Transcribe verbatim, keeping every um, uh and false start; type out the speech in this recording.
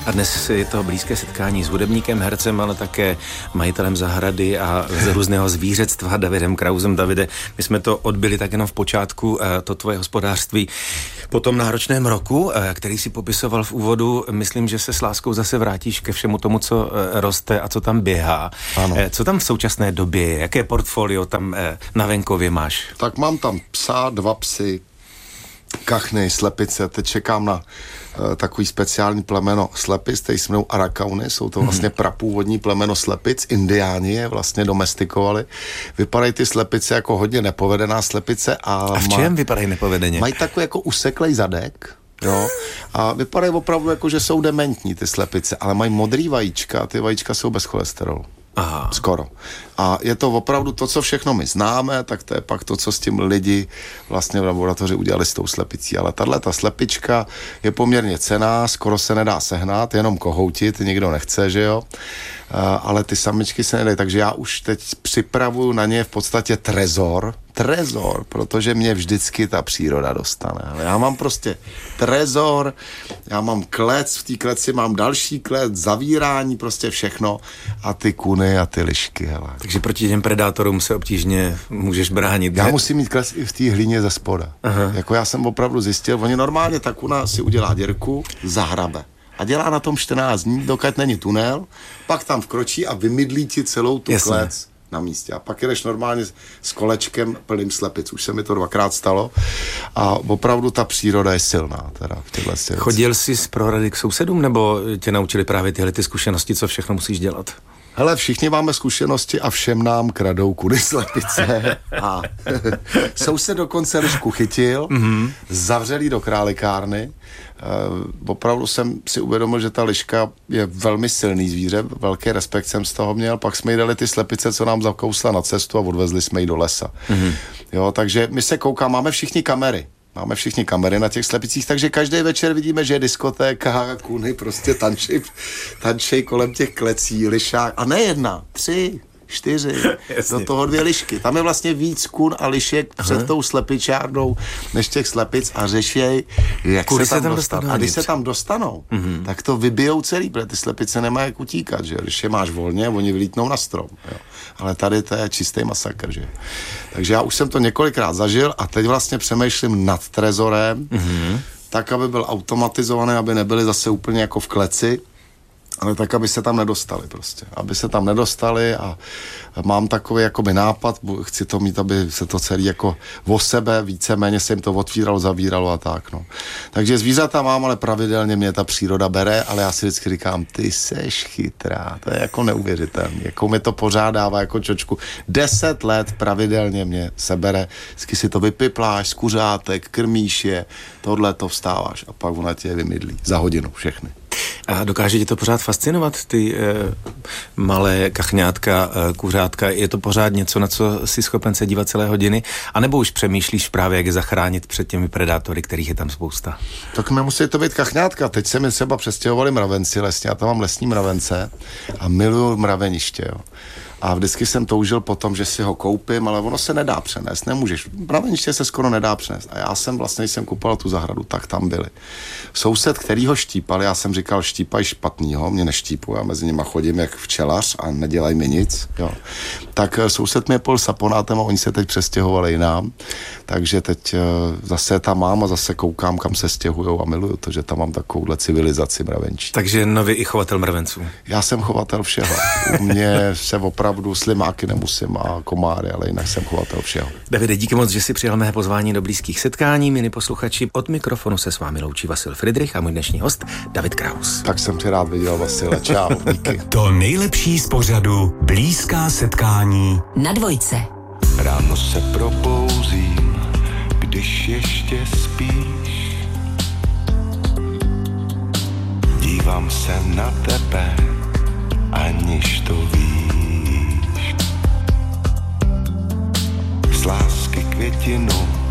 A dnes je to blízké setkání s hudebníkem, hercem, ale také majitelem zahrady a z různého zvířectva Davidem Krausem. Davide, my jsme to odbyli tak jenom v počátku, to tvoje hospodářství. Po tom náročném roku, který si popisoval v úvodu, myslím, že se s láskou zase vrátíš ke všemu tomu, co roste a co tam běhá. Ano. Co tam v současné době je? Jaké portfolio tam na venkově máš? Tak mám tam psa, dva psy, kachny, slepice, teď čekám na uh, takový speciální plemeno slepic, který se jmenou Arakauny, jsou to vlastně prapůvodní plemeno slepic, indiáni je vlastně domestikovali. Vypadají ty slepice jako hodně nepovedená slepice. A, a v čem má, vypadají nepovedeně? Mají takový jako useklej zadek, jo, a vypadají opravdu jako, že jsou dementní ty slepice, ale mají modrý vajíčka a ty vajíčka jsou bez cholesterolu. Aha. Skoro. A je to opravdu to, co všechno my známe, tak to je pak to, co s tím lidi vlastně v laboratoři udělali s tou slepicí. Ale tahle ta slepička je poměrně cenná, skoro se nedá sehnat, jenom kohoutit, nikdo nechce, že jo. Ale ty samičky se nedají, takže já už teď připravuju na ně v podstatě trezor, trezor, protože mě vždycky ta příroda dostane. Ale já mám prostě trezor, já mám klec, v té kleci mám další klec, zavírání, prostě všechno a ty kuny a ty lišky, hele. Takže proti těm predátorům se obtížně můžeš bránit. Já ne? musím mít klec i v té hlíně ze spoda. Aha. Jako já jsem opravdu zjistil, oni normálně ta kuna si udělá děrku, zahrabe. A dělá na tom čtrnáct dní, dokud není tunel, pak tam vkročí a vymydlí ti celou tu Jasně. klec na místě. A pak jdeš normálně s kolečkem plným slepic. Už se mi to dvakrát stalo. A opravdu ta příroda je silná. Teda v těchto věcech. Chodil jsi z prohrady k sousedům, nebo tě naučili právě tyhle ty zkušenosti, co všechno musíš dělat? Hele, všichni máme zkušenosti a všem nám kradou kudy slepice. A soused dokonce lišku chytil, mm-hmm. zavřel jí do králikárny. Uh, opravdu jsem si uvědomil, že ta liška je velmi silný zvíře, velký respekt jsem z toho měl, pak jsme jí dali ty slepice, co nám zakousla na cestu a odvezli jsme ji do lesa. Mm-hmm. Jo, takže my se koukáme, máme všichni kamery. Máme všichni kamery na těch slepicích, takže každý večer vidíme, že je diskotéka, kuny prostě tančej, tančej kolem těch klecí, lišák. A ne jedna, tři, čtyři, do toho dvě lišky. Tam je vlastně víc kun a lišek před Aha. tou slepičárnou, než těch slepic a řešěj, jak Kudy se tam, se tam dostanou. A když se tam dostanou, mm-hmm. tak to vybijou celý, protože ty slepice nemají jak utíkat, že když je máš volně, oni vylítnou na strom, jo. Ale tady to je čistý masakr, že? Takže já už jsem to několikrát zažil a teď vlastně přemýšlím nad trezorem, mm-hmm. tak, aby byl automatizovaný, aby nebyli zase úplně jako v kleci, ale tak, aby se tam nedostali prostě. Aby se tam nedostali a mám takový jakoby nápad, chci to mít, aby se to celý jako o sebe, víceméně se jim to otvíralo, zavíralo a tak, no. Takže zvířata mám, ale pravidelně mě ta příroda bere, ale já si vždycky říkám, ty seš chytrá, to je jako neuvěřitelný, jako mi to pořád dává jako čočku. Deset let pravidelně mě sebere, vždycky si to vypipláš z kuřátek, krmíš je, tohle to vstáváš a pak ona tě je vymydlí za hodinu všechny. A dokáže tě to pořád fascinovat, ty e, malé kachňátka, e, kuřátka? Je to pořád něco, na co jsi schopen se dívat celé hodiny? A nebo už přemýšlíš právě, jak je zachránit před těmi predátory, kterých je tam spousta? Tak nemusí to být kachňátka. Teď se mi třeba přestěhovali mravenci lesně, já tam mám lesní mravence a miluju mraveniště, jo. A vždycky jsem toužil potom, že si ho koupím, ale ono se nedá přenést, nemůžeš. Mraveniště se skoro nedá přenést. A já jsem vlastně, když jsem kupoval tu zahradu, tak tam byli. Soused, který ho štípal, já jsem říkal, štípaj špatnýho, mě neštípuji, já mezi nima chodím jak včelař a nedělaj mi nic. Jo. Tak soused mě pol saponátem a oni se teď přestěhovali jinam. Takže teď zase tam mám a zase koukám, kam se stěhujou a miluju to, že tam mám takovouhle civilizaci mravenčí. Takže nový i chovatel mravenců. Já jsem chovatel všeho. U mě se opravdu slimáky nemusím a komáry, ale jinak jsem chovatel všeho. Davide, díky moc, že jsi přijal mé pozvání do blízkých setkání. Milí posluchači, od mikrofonu se s vámi loučí Vasil Fridrich a můj dnešní host David Kraus. Tak jsem tě rád viděl, Vasile. Čau, díky. To nejlepší z pořadu Blízká setkání na Dvojce. Ráno se probouzím, když ještě spíš. Dívám se na tebe, aniž to víš. Z lásky květinu